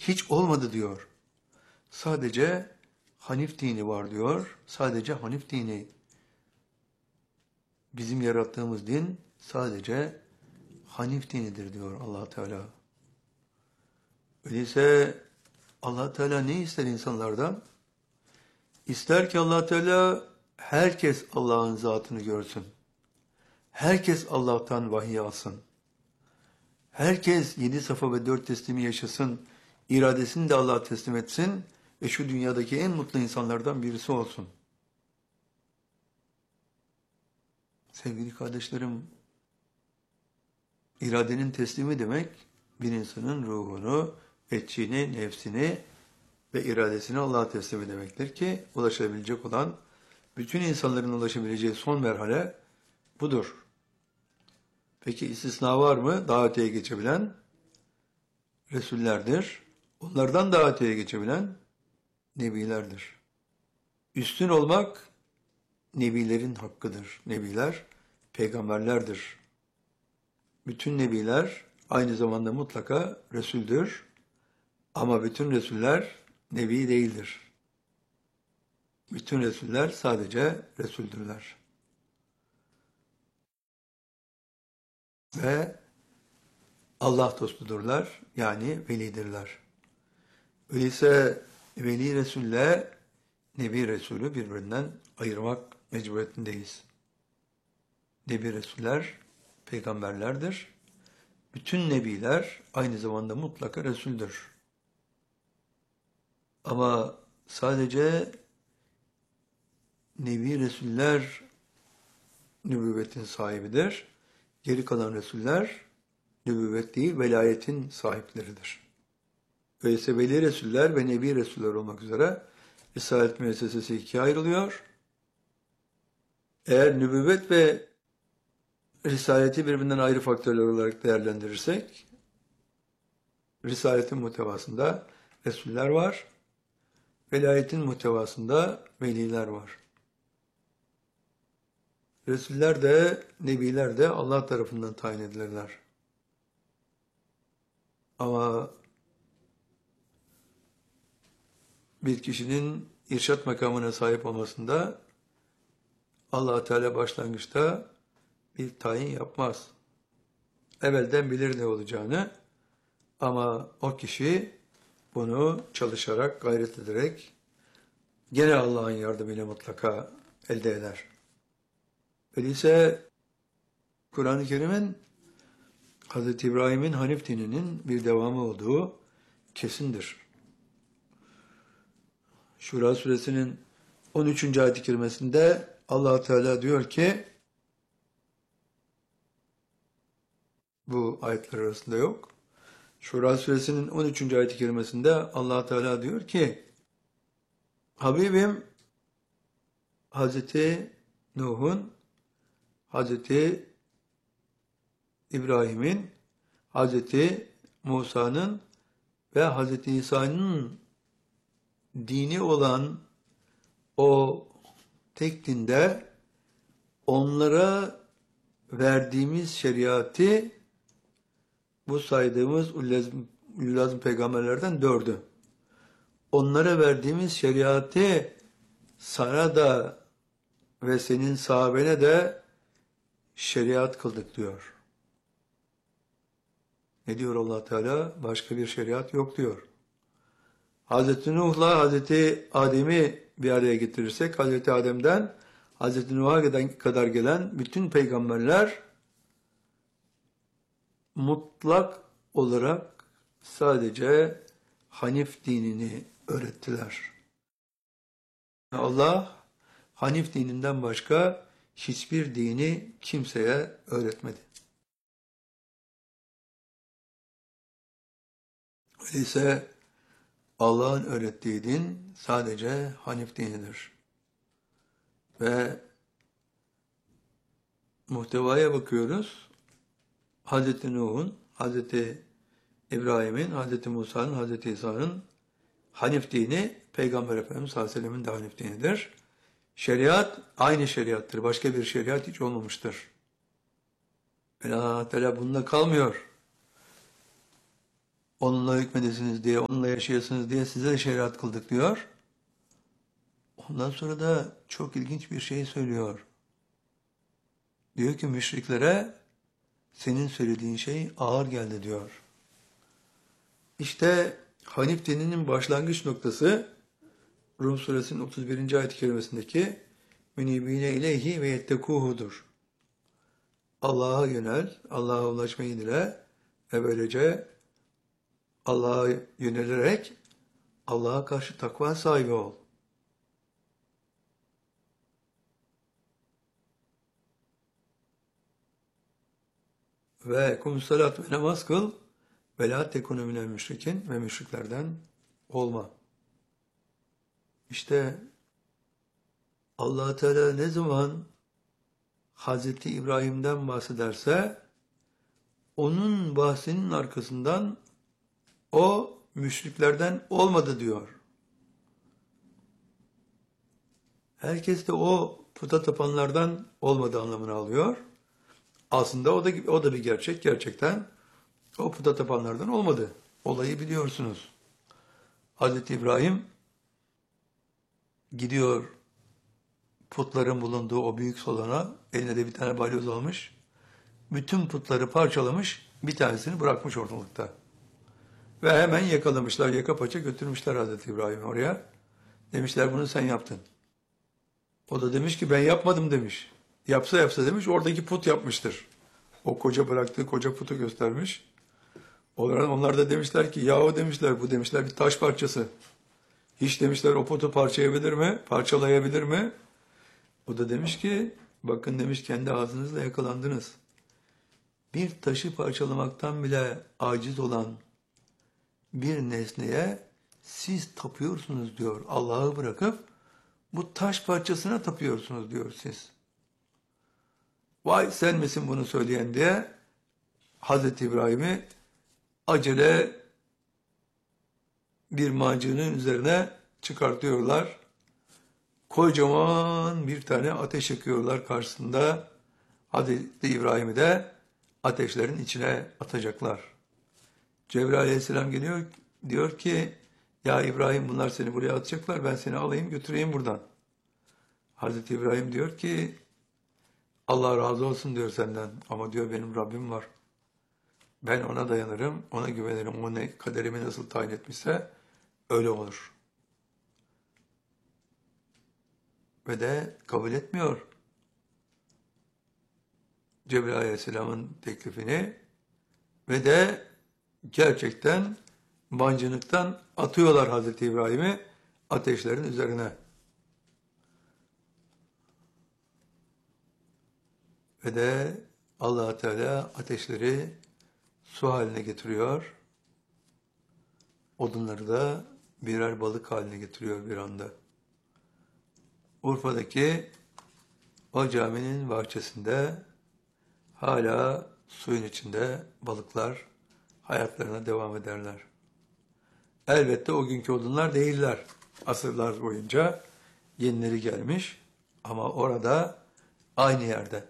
hiç olmadı diyor. Sadece Hanif dini var diyor. Sadece Hanif dini. Bizim yarattığımız din sadece Hanif dinidir diyor Allah Teala. Öyleyse Allah Teala ne ister insanlardan? İster ki Allah Teala herkes Allah'ın zatını görsün. Herkes Allah'tan vahiy alsın. Herkes 7 safa ve 4 teslimi yaşasın. İradesini de Allah'a teslim etsin ve şu dünyadaki en mutlu insanlardan birisi olsun. Sevgili kardeşlerim, iradenin teslimi demek, bir insanın ruhunu, etçiğini, nefsini ve iradesini Allah'a teslim demektir ki, ulaşabilecek olan, bütün insanların ulaşabileceği son merhale budur. Peki istisna var mı? Daha öteye geçebilen Resullerdir. Onlardan daha öteye geçebilen Nebilerdir. Üstün olmak, Nebilerin hakkıdır. Nebiler, peygamberlerdir. Bütün Nebiler aynı zamanda mutlaka Resul'dür. Ama bütün Resuller Nebi değildir. Bütün Resuller sadece Resul'dürler. Ve Allah dostudurlar, yani velidirler. Öyleyse Veli Resul'le Nebi Resul'ü birbirinden ayırmak mecburiyetindeyiz. Nebi Resuller peygamberlerdir. Bütün Nebiler aynı zamanda mutlaka Resul'dür. Ama sadece Nebi Resuller nübüvvetin sahibidir. Geri kalan Resuller nübüvvet değil, velayetin sahipleridir. Öyleyse Veli Resuller ve Nebi Resuller olmak üzere Risalet müessesesi ikiye ayrılıyor. Eğer nübüvvet ve Risaleti birbirinden ayrı faktörler olarak değerlendirirsek, Risaletin muhtevasında Resuller var, velayetin muhtevasında Veliler var. Resuller de, Nebiler de Allah tarafından tayin edilirler. Ama bir kişinin irşat makamına sahip olmasında Allah Teala başlangıçta bir tayin yapmaz. Evvelden bilir ne olacağını, ama o kişi bunu çalışarak, gayret ederek gene Allah'ın yardımıyla mutlaka elde eder. Öyleyse Kur'an-ı Kerim'in Hz. İbrahim'in Hanif dininin bir devamı olduğu kesindir. Şura suresinin 13. ayet-i kerimesinde Allah Teala diyor ki, bu ayetler arasında yok. Şura suresinin 13. ayet-i kerimesinde Allah Teala diyor ki, Habibim Hazreti Nuh'un, Hazreti İbrahim'in, Hazreti Musa'nın ve Hazreti İsa'nın dini olan o tek dinde onlara verdiğimiz şeriatı, bu saydığımız ululazm peygamberlerden 4'ü. Onlara verdiğimiz şeriatı sana da ve senin sahabene de şeriat kıldık diyor. Ne diyor Allah Teala? Başka bir şeriat yok diyor. Hazreti Nuh'la Hazreti Adem'i bir araya getirirsek, Hazreti Adem'den Hazreti Nuh'a kadar gelen bütün peygamberler mutlak olarak sadece Hanif dinini öğrettiler. Allah Hanif dininden başka hiçbir dini kimseye öğretmedi. Öyleyse Allah'ın öğrettiği din sadece Hanif dinidir. Ve muhtevaya bakıyoruz. Hz. Nuh'un, Hz. İbrahim'in, Hz. Musa'nın, Hz. İsa'nın Hanif dini, Peygamber Efendimiz sallallahu aleyhi ve sellem'in de Hanif dinidir. Şeriat aynı şeriattır. Başka bir şeriat hiç olmamıştır. Allah Teala bununla kalmıyor. onunla hükmedesiniz diye, onunla yaşayasınız diye size de şeriat kıldık diyor. Ondan sonra da çok ilginç bir şey söylüyor. Diyor ki müşriklere senin söylediğin şey ağır geldi diyor. İşte Hanif dininin başlangıç noktası Rum suresinin 31. ayet-i kerimesindeki münibine ileyhi ve yettekuhudur. Allah'a yönel, Allah'a ulaşmayı dile ve böylece Allah'a yönelerek Allah'a karşı takva sahibi ol. Ve kum salat ve namaz kıl ve la tekunu minel müşrikin ve müşriklerden olma. İşte Allah Teala ne zaman Hazreti İbrahim'den bahsederse onun bahsinin arkasından o müşriklerden olmadı diyor. Herkes de o puta tapanlardan olmadığı anlamını alıyor. Aslında o da bir gerçek. Gerçekten o puta tapanlardan olmadı. Olayı biliyorsunuz. Hazreti İbrahim gidiyor putların bulunduğu o büyük salona, eline de bir tane balyoz almış. Bütün putları parçalamış, bir tanesini bırakmış ortalıkta. Ve hemen yakalamışlar, yaka paça götürmüşler Hazreti İbrahim'i oraya. Demişler bunu sen yaptın. O da demiş ki ben yapmadım demiş. Yapsa yapsa demiş oradaki put yapmıştır. O koca bıraktığı koca putu göstermiş. Onlar da demişler ki yahu demişler bu demişler bir taş parçası. Hiç demişler o putu parçalayabilir mi? Parçalayabilir mi? O da demiş ki bakın demiş kendi ağzınızla yakalandınız. Bir taşı parçalamaktan bile aciz olan bir nesneye siz tapıyorsunuz diyor. Allah'ı bırakıp bu taş parçasına tapıyorsunuz diyor siz. Vay sen misin bunu söyleyen diye Hazreti İbrahim'i acele bir macunun üzerine çıkartıyorlar. Kocaman bir tane ateş yakıyorlar karşısında. Hazreti İbrahim'i de ateşlerin içine atacaklar. Cebrail aleyhisselam geliyor, diyor ki ya İbrahim bunlar seni buraya atacaklar ben seni alayım götüreyim buradan. Hazreti İbrahim diyor ki Allah razı olsun diyor senden ama diyor benim Rabbim var. Ben ona dayanırım, ona güvenirim. O ne kaderimi nasıl tayin etmişse öyle olur. Ve de kabul etmiyor Cebrail aleyhisselamın teklifini ve de gerçekten mancınıktan atıyorlar Hazreti İbrahim'i ateşlerin üzerine. Ve de Allah Teala ateşleri su haline getiriyor. Odunları da birer balık haline getiriyor bir anda. Urfa'daki o caminin bahçesinde hala suyun içinde balıklar hayatlarına devam ederler. Elbette o günkü odunlar değiller. Asırlar boyunca yenileri gelmiş ama orada aynı yerde.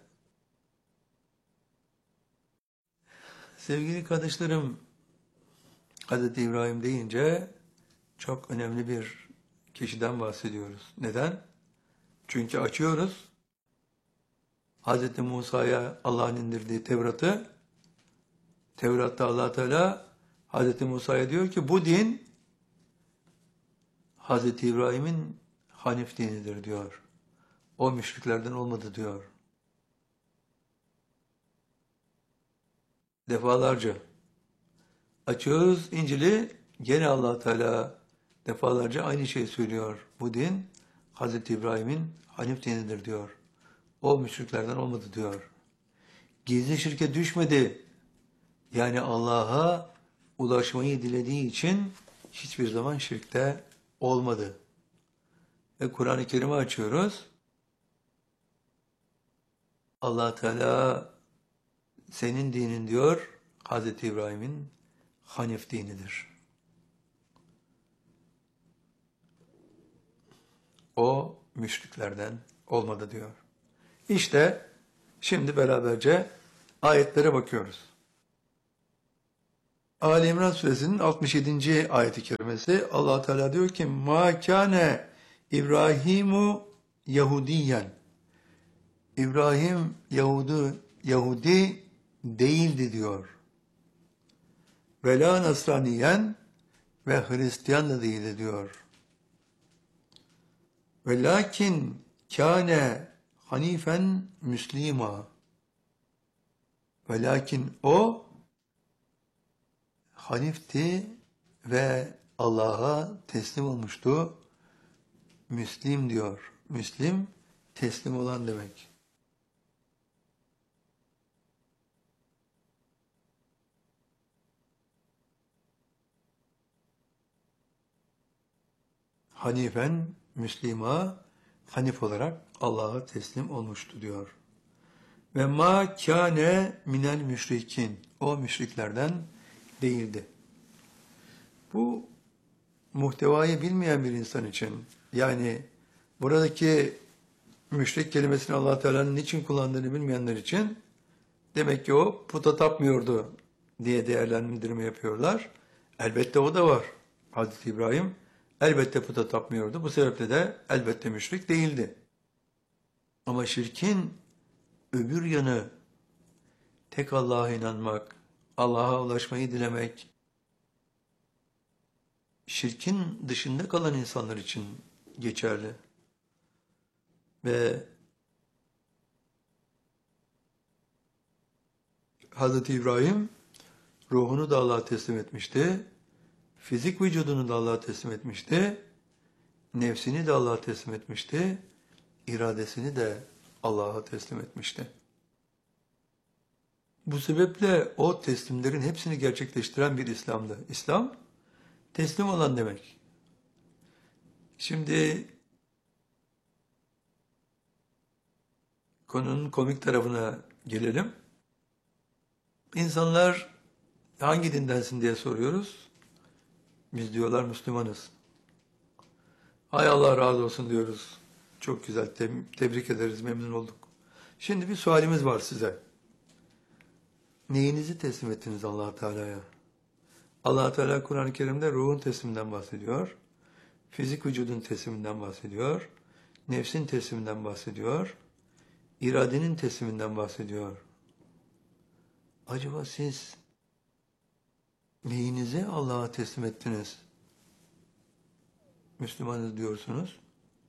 Sevgili kardeşlerim, Hazreti İbrahim deyince çok önemli bir kişiden bahsediyoruz. Neden? Çünkü açıyoruz. Hazreti Musa'ya Allah'ın indirdiği Tevrat'ı. Tevrat'ta Allah Teala Hazreti Musa'ya diyor ki bu din Hazreti İbrahim'in Hanif dinidir diyor. O müşriklerden olmadı diyor. Defalarca açıyoruz İncil'i gene Allah Teala defalarca aynı şeyi söylüyor. Bu din Hazreti İbrahim'in Hanif dinidir diyor. O müşriklerden olmadı diyor. Gizli şirke düşmedi. Yani Allah'a ulaşmayı dilediği için hiçbir zaman şirkte olmadı. Ve Kur'an-ı Kerim'i açıyoruz. Allah Teala senin dinin diyor Hazreti İbrahim'in Hanif dinidir. O müşriklerden olmadı diyor. İşte şimdi beraberce ayetlere bakıyoruz. Ali İmran suresinin 67. ayeti kerimesi Allah Teala diyor ki ma kâne İbrahimu Yahudiyen. İbrahim Yahudi değildi diyor. Ve la Nasraniyen ve Hristiyan da değildi diyor. Ve lakin kâne hanifen müslima. Ve lakin o hanifti ve Allah'a teslim olmuştu. Müslim diyor. Müslim teslim olan demek. Hanifen Müslima Hanif olarak Allah'a teslim olmuştu diyor. Ve ma kâne minel müşrikin. O müşriklerden değildi. Bu muhtevayı bilmeyen bir insan için, yani buradaki müşrik kelimesini Allah Teala'nın niçin kullandığını bilmeyenler için demek ki o puta tapmıyordu diye değerlendirme yapıyorlar. Elbette o da var. Hazreti İbrahim elbette puta tapmıyordu. Bu sebeple de elbette müşrik değildi. Ama şirkin öbür yanı tek Allah'a inanmak, Allah'a ulaşmayı dilemek, şirkin dışında kalan insanlar için geçerli. Ve Hazreti İbrahim ruhunu da Allah'a teslim etmişti, fizik vücudunu da Allah'a teslim etmişti, nefsini de Allah'a teslim etmişti, iradesini de Allah'a teslim etmişti. Bu sebeple o teslimlerin hepsini gerçekleştiren bir İslam'dı. İslam, teslim olan demek. Şimdi konunun komik tarafına gelelim. İnsanlar hangi dindensin diye soruyoruz. Biz diyorlar Müslümanız. Hay Allah razı olsun diyoruz. Çok güzel, tebrik ederiz, memnun olduk. Şimdi bir sualimiz var size. Neyinizi teslim ettiniz Allah Teala'ya? Allah Teala Kur'an-ı Kerim'de ruhun tesliminden bahsediyor. Fizik vücudun tesliminden bahsediyor. Nefsin tesliminden bahsediyor. İradenin tesliminden bahsediyor. Acaba siz neyinizi Allah'a teslim ettiniz? Müslümanız diyorsunuz.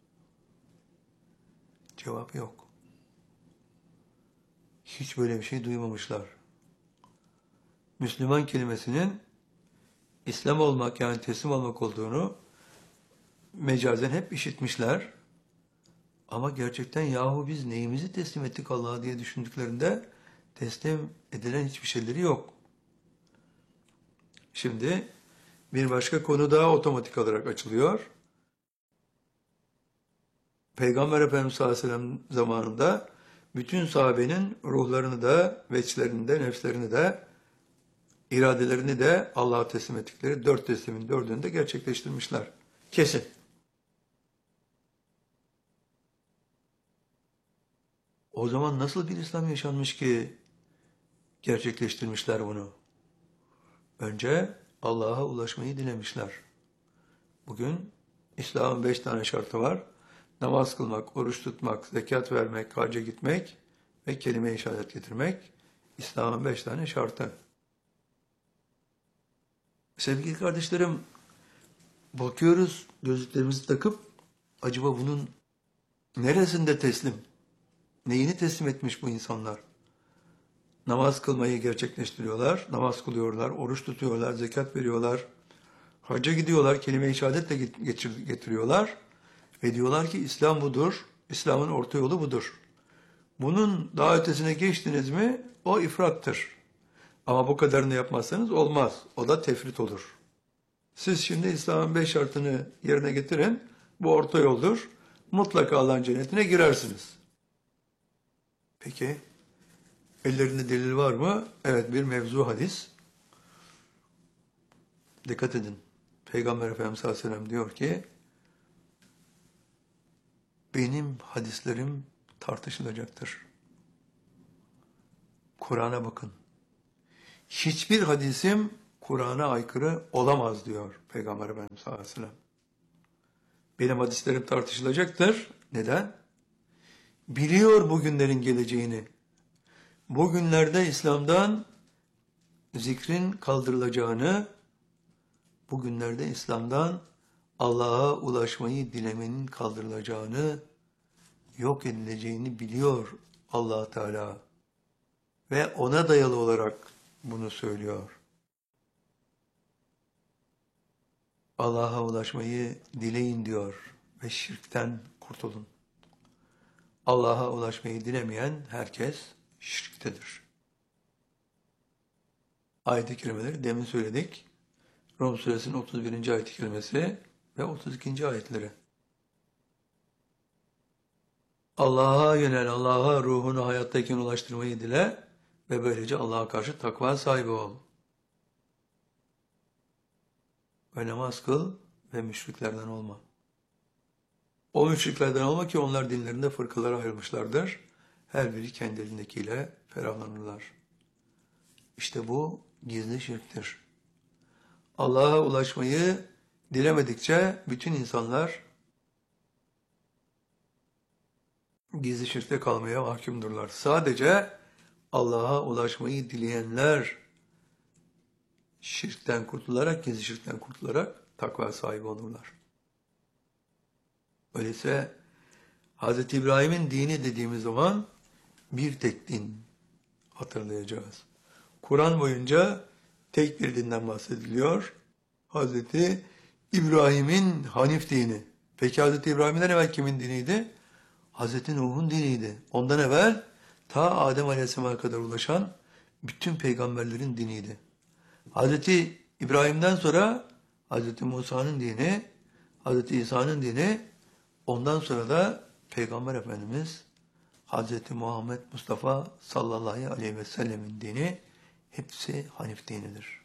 Cevap yok. Hiç böyle bir şey duymamışlar. Müslüman kelimesinin İslam olmak, yani teslim olmak olduğunu mecazen hep işitmişler. Ama gerçekten yahu biz neyimizi teslim ettik Allah'a diye düşündüklerinde teslim edilen hiçbir şeyleri yok. Şimdi bir başka konu daha otomatik olarak açılıyor. Peygamber Efendimiz sallallahu aleyhi ve sellem zamanında bütün sahabenin ruhlarını da, veçlerini de, nefslerini de, iradelerini de Allah'a teslim ettikleri 4 teslimin 4'ünü de gerçekleştirmişler. Kesin. O zaman nasıl bir İslam yaşanmış ki gerçekleştirmişler bunu? Önce Allah'a ulaşmayı dilemişler. Bugün İslam'ın 5 tane şartı var. Namaz kılmak, oruç tutmak, zekat vermek, hacca gitmek ve kelime-i şehadet getirmek. İslam'ın 5 tane şartı. Sevgili kardeşlerim, bakıyoruz gözlüklerimizi takıp acaba bunun neresinde teslim? Neyini teslim etmiş bu insanlar? Namaz kılmayı gerçekleştiriyorlar, namaz kılıyorlar, oruç tutuyorlar, zekat veriyorlar, hacca gidiyorlar, kelime-i şehadet de getiriyorlar ve diyorlar ki İslam budur, İslam'ın orta yolu budur. Bunun daha ötesine geçtiniz mi o ifrattır. Ama bu kadarını yapmazsanız olmaz, o da tefrit olur. Siz şimdi İslam'ın 5 şartını yerine getirin, bu orta yoldur, mutlaka Allah'ın cennetine girersiniz. Peki, ellerinde delil var mı? Evet, bir mevzu hadis. Dikkat edin. Peygamber Efendimiz sallallahu aleyhi ve sellem diyor ki, benim hadislerim tartışılacaktır. Kur'an'a bakın. Hiçbir hadisim Kur'an'a aykırı olamaz diyor Peygamber Efendimiz sallallahu aleyhi ve sellem. Benim hadislerim tartışılacaktır. Neden? Biliyor bugünlerin geleceğini. Bugünlerde İslam'dan zikrin kaldırılacağını, bugünlerde İslam'dan Allah'a ulaşmayı dilemenin kaldırılacağını, yok edileceğini biliyor Allah Teala. Ve ona dayalı olarak bunu söylüyor. Allah'a ulaşmayı dileyin diyor ve şirkten kurtulun. Allah'a ulaşmayı dilemeyen herkes şirktedir. Ayet-i kerimeleri demin söyledik. Rum suresinin 31. ayet-i kerimesi ve 32. ayetleri. Allah'a yönel, Allah'a ruhunu hayattayken ulaştırmayı dile ve böylece Allah'a karşı takva sahibi ol. Ve namaz kıl ve müşriklerden olma. O müşriklerden olma ki onlar dinlerinde fırkalara ayrılmışlardır. Her biri kendi elindekiyle ferahlanırlar. İşte bu gizli şirktir. Allah'a ulaşmayı dilemedikçe bütün insanlar gizli şirkte kalmaya mahkumdurlar. Sadece Allah'a ulaşmayı dileyenler şirkten kurtularak, gizli şirkten kurtularak takva sahibi olurlar. Öyleyse Hz. İbrahim'in dini dediğimiz zaman bir tek din hatırlayacağız. Kur'an boyunca tek bir dinden bahsediliyor. Hz. İbrahim'in Hanif dini. Peki Hz. İbrahim'den evvel kimin diniydi? Hz. Nuh'un diniydi. Ondan evvel ta Adem Aleyhisselam'a kadar ulaşan bütün peygamberlerin diniydi. Hz. İbrahim'den sonra Hz. Musa'nın dini, Hz. İsa'nın dini, ondan sonra da Peygamber Efendimiz Hz. Muhammed Mustafa sallallahu aleyhi ve sellemin dini hepsi Hanif dinidir.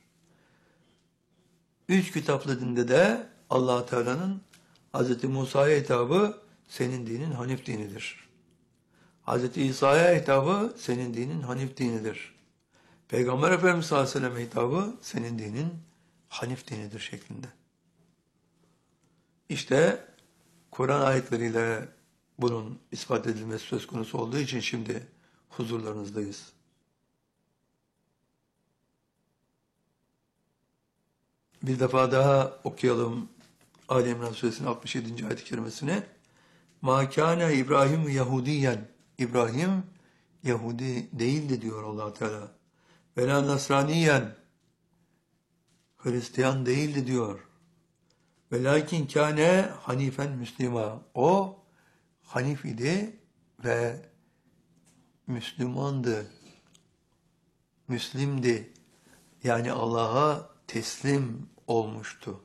Üç kitaplı dinde de Allah Teala'nın Hz. Musa'ya hitabı senin dinin Hanif dinidir. Hz. İsa'ya hitabı senin dinin Hanif dinidir. Peygamber Efendimiz sallallahu aleyhi ve sellem hitabı senin dinin Hanif dinidir şeklinde. İşte Kur'an ayetleriyle bunun ispat edilmesi söz konusu olduğu için şimdi huzurlarınızdayız. Bir defa daha okuyalım Ali İmran Suresinin 67. ayet-i kerimesini. مَا كَانَ İbrahim Yahudiyen. İbrahim Yahudi değildi diyor Allah Teala. وَلَا Nasraniyen. Hristiyan değildi diyor. وَلَاكِنْ كَانَ hanifen Müslüman. O Hanif idi ve Müslümandı. Müslimdi. Yani Allah'a teslim olmuştu.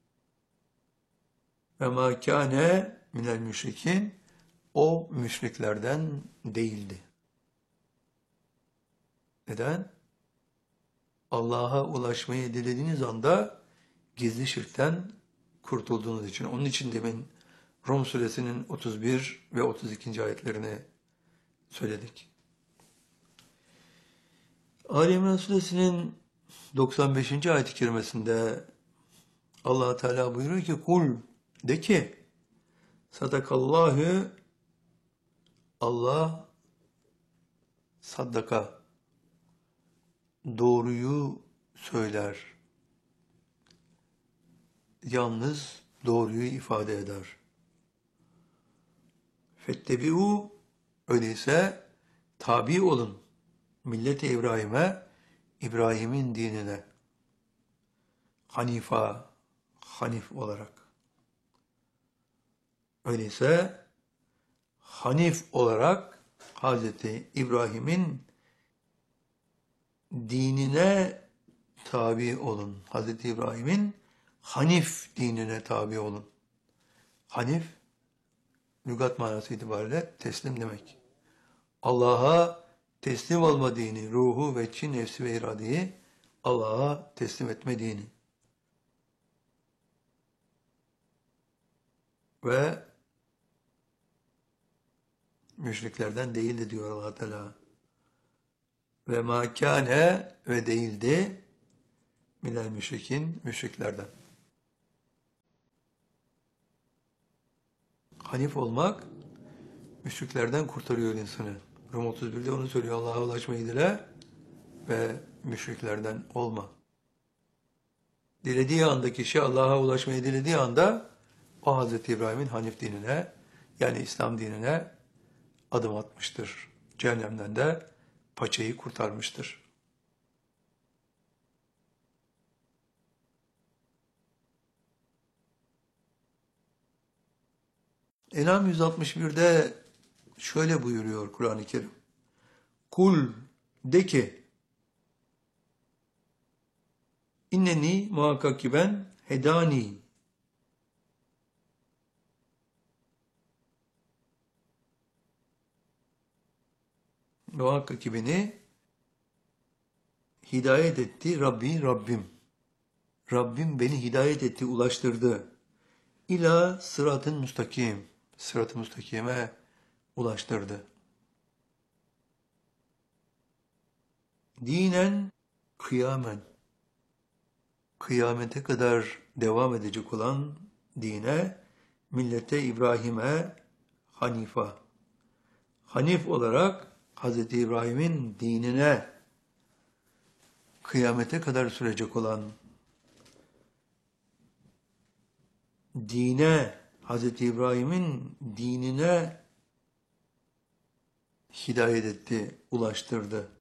Ve ma kâne minel müşrikin, o müşriklerden değildi. Neden? Allah'a ulaşmayı dilediğiniz anda gizli şirkten kurtulduğunuz için. Onun için demin Rum suresinin 31 ve 32. ayetlerini söyledik. Ali İmran suresinin 95. ayet-i kerimesinde Allah Teala buyuruyor ki kul, de ki sadakallahu, Allah saddaka, doğruyu söyler. Yalnız doğruyu ifade eder. Fettebi'u, öyleyse tabi olun. Millet-i İbrahim'e, İbrahim'in dinine. Hanifa, Hanif olarak. Öyleyse Hanif olarak Hazreti İbrahim'in dinine tabi olun. Hazreti İbrahim'in Hanif dinine tabi olun. Hanif, lügat manası itibariyle teslim demek. Allah'a teslim olma dini, ruhu ve çin, nefsi ve iradeyi Allah'a teslim etme dini. Ve müşriklerden değildi diyor Allah Teala. Ve makâne, ve değildi minel müşrikin, müşriklerden. Hanif olmak, müşriklerden kurtarıyor insanı. Rum 31'de onu söylüyor. Allah'a ulaşmayı dile ve müşriklerden olma. Dilediği anda kişi Allah'a ulaşmayı dilediği anda o Hazreti İbrahim'in Hanif dinine, yani İslam dinine adım atmıştır. Cehennemden de paçayı kurtarmıştır. En'am 161'de şöyle buyuruyor Kur'an-ı Kerim. Kul, de ki, inneni muhakkak ki ben hedani. Muhakkak ki beni hidayet etti Rabbim. Rabbim beni hidayet etti, ulaştırdı. İla sıratın müstakim. Sırat-ı müstakime ulaştırdı. Dinen kıyamen. Kıyamete kadar devam edecek olan dine, millete İbrahim'e Hanifa. Hanif olarak Hz. İbrahim'in dinine kıyamete kadar sürecek olan dine, Hz. İbrahim'in dinine hidayet etti, ulaştırdı.